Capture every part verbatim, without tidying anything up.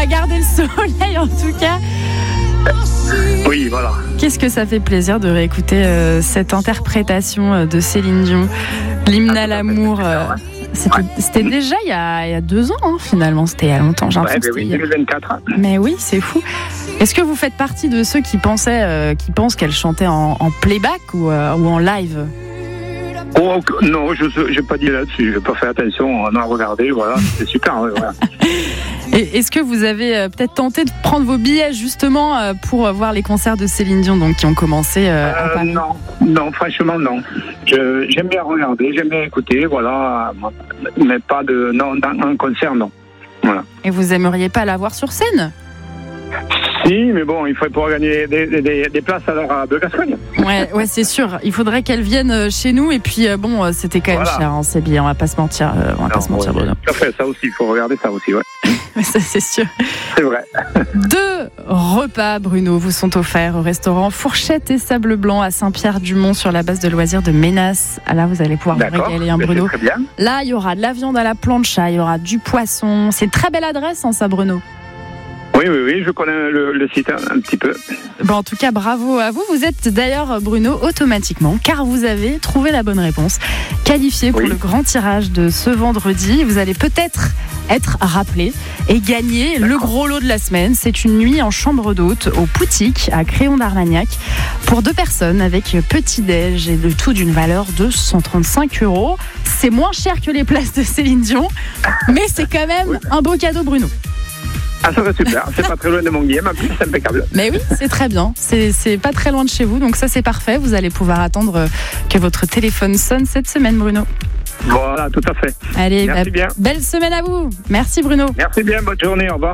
garder le soleil en tout cas. Oui, voilà. Qu'est-ce que ça fait plaisir de réécouter euh, cette interprétation de Céline Dion, l'hymne ah, à l'amour. Euh, c'était, ouais. c'était déjà il y, a, il y a deux ans, hein, finalement. C'était il y a longtemps. J'ai Ouais, ben oui, deux mille vingt-quatre. A... Mais oui, c'est fou. Est-ce que vous faites partie de ceux qui pensaient, euh, qui pensent qu'elle chantait en, en playback ou, euh, ou en live? Oh, non, je n'ai pas dit là-dessus. Je n'ai pas fait attention. On a regardé, voilà. C'est super. Ouais, voilà. Et est-ce que vous avez euh, peut-être tenté de prendre vos billets justement euh, pour voir les concerts de Céline Dion, donc qui ont commencé euh, à Paris? euh, Non, non, franchement non. Je, j'aime bien regarder, j'aime bien écouter, voilà, mais pas de, non, dans un concert, non. Voilà. Et vous aimeriez pas la voir sur scène? Si, mais bon, il faudrait pouvoir gagner des, des, des places à l'heure de Gascogne. Ouais, ouais, c'est sûr. Il faudrait qu'elle vienne chez nous. Et puis, bon, c'était quand même voilà. cher, hein, ces billets. On va pas se mentir. On va non, pas se mentir, ouais, Bruno. Tout à fait, ça aussi, il faut regarder ça aussi, ouais. Ça, c'est sûr. C'est vrai. Deux repas, Bruno, vous sont offerts au restaurant Fourchette et Sable Blanc à Saint-Pierre-du-Mont sur la base de loisirs de Ménas. Là, vous allez pouvoir D'accord. vous régaler, hein, Bruno. Très bien. Là, il y aura de la viande à la plancha, il y aura du poisson. C'est une très belle adresse, hein, ça, Bruno. Oui, oui, oui, je connais le, le site un, un petit peu. Bon, en tout cas, bravo à vous. Vous êtes d'ailleurs, Bruno, automatiquement, car vous avez trouvé la bonne réponse. Qualifié pour oui. le grand tirage de ce vendredi. Vous allez peut-être être rappelé et gagner D'accord. le gros lot de la semaine. C'est une nuit en chambre d'hôte au Poutique à Créon d'Armagnac pour deux personnes avec petit-déj et le tout d'une valeur de cent trente-cinq euros. C'est moins cher que les places de Céline Dion, mais c'est quand même oui. un beau cadeau, Bruno. Ah, ça va super, c'est pas très loin de Montguillem, en plus c'est impeccable. Mais oui, c'est très bien, c'est, c'est pas très loin de chez vous, donc ça c'est parfait. Vous allez pouvoir attendre que votre téléphone sonne cette semaine, Bruno. Voilà, tout à fait. Allez, merci bah, bien. Belle semaine à vous. Merci Bruno. Merci bien, bonne journée, au revoir.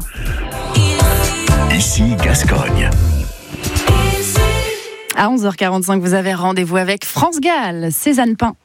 Ici Gascogne. À onze heures quarante-cinq, vous avez rendez-vous avec France Gall, Cézanne Pain.